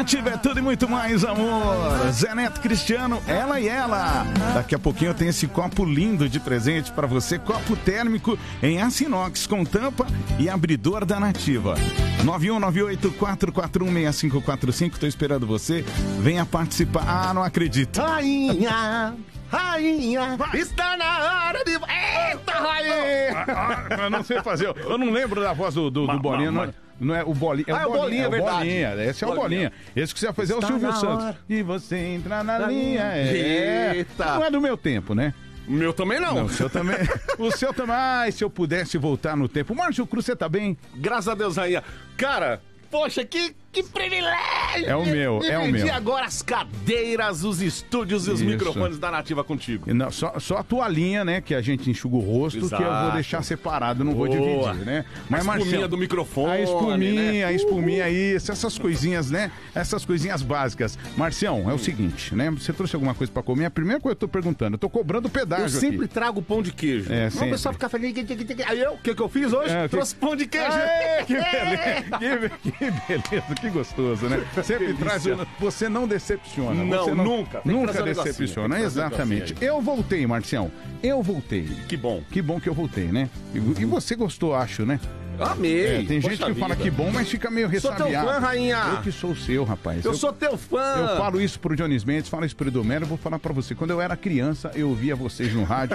Nativa é tudo e muito mais, amor. Zé Neto, Cristiano, ela e ela. Daqui a pouquinho eu tenho esse copo lindo de presente pra você. Copo térmico em aço inox com tampa e abridor da Nativa. 9198-441-6545. Tô esperando você. Venha participar. Ah, não acredito. Rainha, está na hora de... Eita, rainha! Eu não sei fazer. Eu não lembro da voz do Bolinha. Não é o Bolinha. É o Bolinha, é verdade. Bolinha. Esse é o Bolinha. Esse que você vai fazer é o Silvio Santos. E você entra na linha. Eita! Não é do meu tempo, né? O meu também não. O seu também. O seu também. Ai, se eu pudesse voltar no tempo. Márcio Cruz, você tá bem? Graças a Deus, rainha. Cara, poxa, que privilégio! É o meu. Dividir agora as cadeiras, os estúdios e os microfones da Nativa contigo. Não, só a toalhinha, né, que a gente enxuga o rosto, exato, que eu vou deixar separado, não vou dividir, né? Mas a espuminha do microfone, a espuminha isso, essas coisinhas, né? Essas coisinhas básicas. Marcião, é o seguinte, né? Você trouxe alguma coisa pra comer? A primeira coisa que eu tô perguntando, eu tô cobrando pedágio aqui. Eu sempre trago pão de queijo. O pessoal fica feliz. Aí o que eu fiz hoje? Trouxe pão de queijo. Que beleza, que gostoso, né? Sempre traz. Você não decepciona. Não, nunca. Nunca decepciona, exatamente. Eu voltei, Marcião. Eu voltei. Que bom. Que bom que eu voltei, né? E você gostou, acho, né? Amei. Tem gente que fala que bom, mas fica meio ressabiado. Sou teu fã, rainha. Eu que sou o seu, rapaz. Eu sou teu fã. Eu falo isso pro Jones Mendes, falo isso pro Edomero, eu vou falar pra você. Quando eu era criança, eu ouvia vocês no rádio.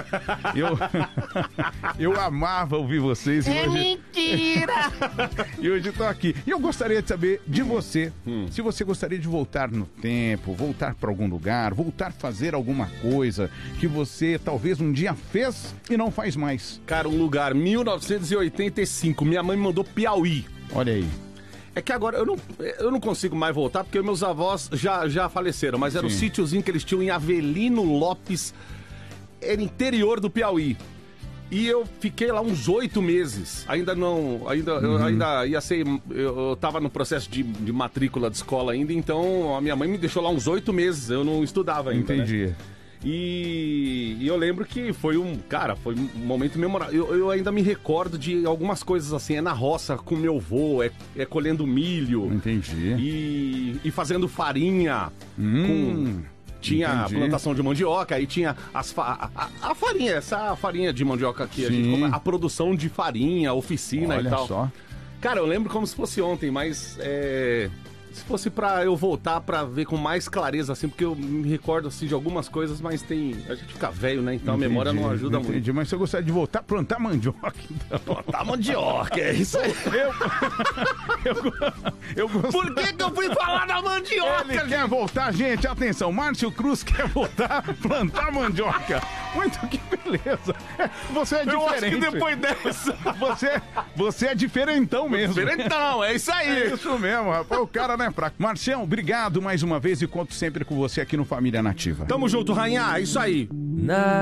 Eu amava ouvir vocês. É mentira! E hoje eu tô aqui. E eu gostaria de saber de você, se você gostaria de voltar no tempo, voltar pra algum lugar, voltar a fazer alguma coisa que você talvez um dia fez e não faz mais. Cara, um lugar, 1985. Minha mãe me mandou Piauí. Olha aí. É que agora eu não consigo mais voltar porque meus avós já faleceram, mas era um sítiozinho que eles tinham em Avelino Lopes, era interior do Piauí. E eu fiquei lá uns 8 meses. Eu ainda ia ser. Eu tava no processo de matrícula de escola ainda, então a minha mãe me deixou lá uns 8 meses. Eu não estudava ainda. Entendi. Né? E eu lembro que foi um momento memorável. Eu ainda me recordo de algumas coisas assim. É na roça com meu avô, é colhendo milho. Entendi. E fazendo farinha. Tinha a plantação de mandioca, aí tinha a farinha, essa farinha de mandioca aqui. A produção de farinha, oficina. Olha e tal. Só. Cara, eu lembro como se fosse ontem, mas se fosse pra eu voltar pra ver com mais clareza, assim, porque eu me recordo, assim, de algumas coisas, mas a gente fica velho, né? Então a memória não ajuda muito. Mas se eu gostaria de voltar a plantar mandioca, então. Plantar mandioca, é isso aí. Eu gosto. Por que eu fui falar da mandioca? Ele quer voltar, gente, atenção, Márcio Cruz quer voltar a plantar mandioca. Muito que beleza. Você é diferente. Eu acho que depois dessa... Você é diferentão mesmo. Diferentão, é isso aí. É isso mesmo, rapaz. O cara não é fraco. Marcião, obrigado mais uma vez e conto sempre com você aqui no Família Nativa. Tamo junto, rainha. É isso aí.